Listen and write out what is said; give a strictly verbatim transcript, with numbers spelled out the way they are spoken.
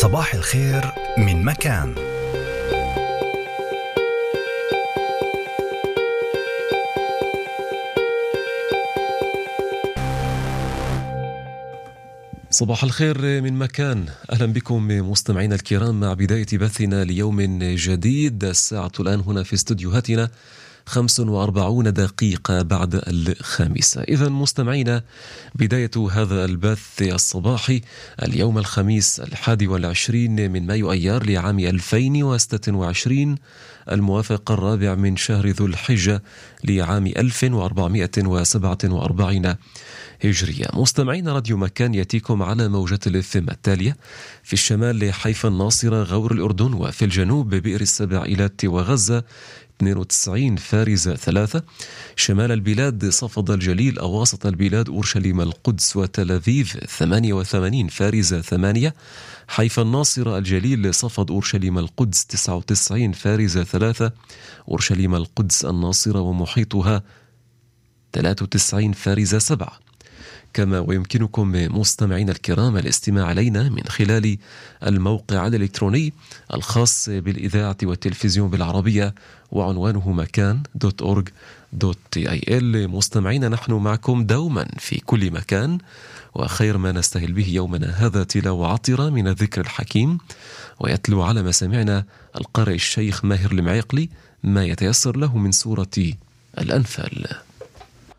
صباح الخير من مكان. صباح الخير من مكان، أهلا بكم مستمعينا الكرام مع بداية بثنا ليوم جديد. الساعة الآن هنا في استوديوهاتنا خمس وأربعون دقيقة بعد الخامسة. إذن مستمعينا، بداية هذا البث الصباحي اليوم الخميس الحادي والعشرين من مايو أيار لعام ألفين وستة وعشرين، الموافق الرابع من شهر ذو الحجة لعام ألف وأربعمائة وسبعة وأربعين هجرية. مستمعين، راديو مكان يأتيكم على موجة الاف ام التالية: في الشمال حيفا الناصرة غور الأردن، وفي الجنوب بئر السبع إيلات وغزة اثنين وتسعين فارزة ثلاثة، شمال البلاد صفد الجليل، أواسط البلاد أورشليم القدس وتل أبيب ثمانية وثمانين فارزة ثمانية، حيفا الناصرة الجليل صفد أورشليم القدس تسعة وتسعين فارزة ثلاثة، أورشليم القدس الناصرة ومحيطها ثلاثة وتسعين فارزة سبعة. كما ويمكنكم مستمعين الكرام الاستماع علينا من خلال الموقع الإلكتروني الخاص بالإذاعة والتلفزيون بالعربية، وعنوانه مكان دوت أورج دوت تي آي إل. مستمعين، نحن معكم دوما في كل مكان، وخير ما نستهل به يومنا هذا تلاوة عطرة من الذكر الحكيم، ويتلو على مسامعنا القارئ الشيخ ماهر المعيقلي ما يتيسر له من سورة الأنفال.